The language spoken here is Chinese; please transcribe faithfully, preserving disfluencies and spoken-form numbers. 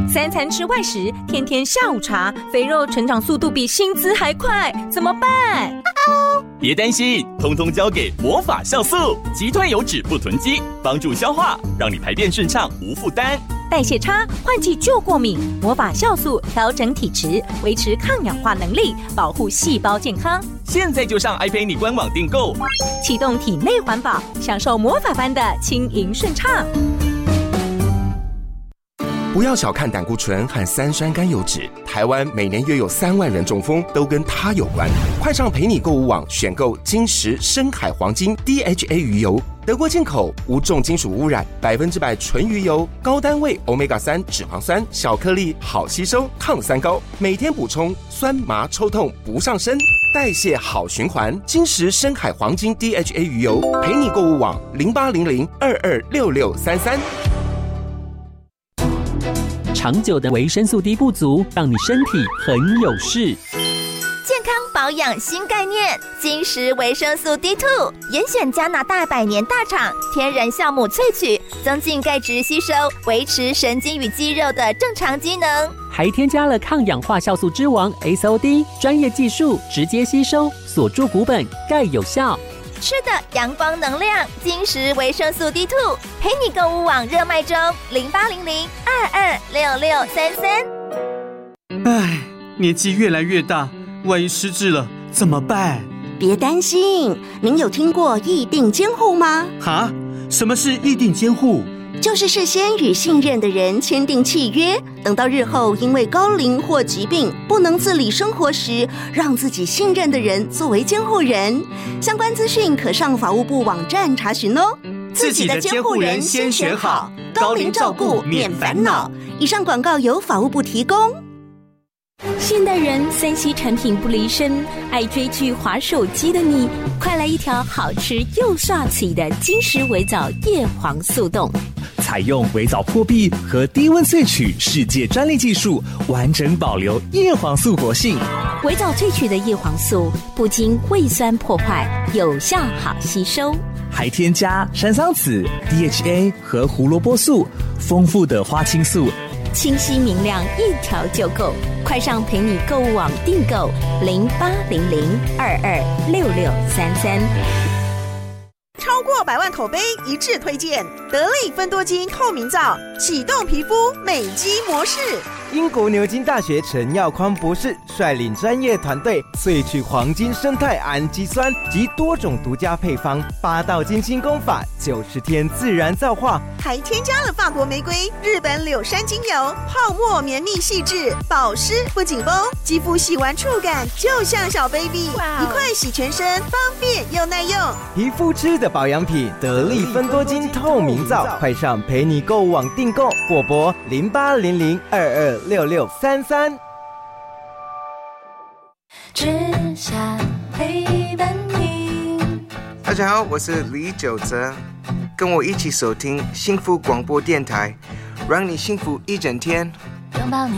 三餐吃外食，天天下午茶，肥肉成长速度比薪资还快，怎么办？ 别担心，通通交给魔法酵素，击退油脂不囤积，帮助消化，让你排便顺畅无负担。 代谢差，换季就过敏，魔法酵素调整体质，维持抗氧化能力，保护细胞健康。 现在就上爱陪你官网订购， 启动体内环保，享受魔法般的轻盈顺畅。 不要小看胆固醇和三酸甘油酯，台湾每年约有三万人中风，都跟它有关。快上陪你购物网选购金石深海黄金 D H A 鱼油，德国进口，无重金属污染，百分之百纯鱼油，高单位 欧米伽三 脂肪酸，小颗粒，好吸收，抗三高，每天补充，酸麻抽痛不上身，代谢好循环。金石深海黄金 D H A 鱼油，陪你购物网零八零零二二六六三三。 长久的维生素 D 不足，让你身体很有事。 健康保养新概念，金石维生素 D 二 严选加拿大百年大厂天然酵母萃取，增进钙质吸收，维持神经与肌肉的正常机能， 还添加了抗氧化酵素之王 S O D， 专业技术直接吸收，锁住骨本，钙有效。 吃的阳光能量，金石维生素 D 二 陪你购物网热卖中，零八零零二二六六三三。 唉，年纪越来越大，万一失智了怎么办？ 别担心，您有听过议定监护吗？ 哈？什么是议定监护？ 就是事先与信任的人签订契约，等到日后因为高龄或疾病不能自理生活时，让自己信任的人作为监护人。相关资讯可上法务部网站查询哦。 自己的监护人先选好，高龄照顾免烦恼。 以上广告由法务部提供。 现代人三 C 产品不离身，爱追剧滑手机的你，快来一条好吃又刷起的金石微藻叶黄素冻， 采用微藻破壁和低温萃取世界专利技术，完整保留叶黄素活性。 微藻萃取的叶黄素不经胃酸破坏，有效好吸收， 还添加山桑子、D H A 和胡萝卜素，丰富的花青素， 清晰明亮，一条就够。快上陪你购物网订购零八零零二二六六三三。 超过百万口碑一致推荐得力芬多精透明皂，启动皮肤美肌模式。 英国牛津大学陈耀匡博士率领专业团队萃取黄金生态氨基酸及多种独家配方，八道金清功法，九十天自然皂化， 还添加了法国玫瑰、日本柳杉精油，泡沫绵密细致，保湿不紧绷，肌肤细玩触感就像小 baby， 一块洗全身，方便又耐用。 皮肤吃的保养品，得力芬多精透明皂，快上陪你购物网订购，或拨零八零零二二六六三三。 只想陪伴你。 大家好，我是李玖哲，跟我一起收听幸福广播电台，让你幸福一整天。 拥抱你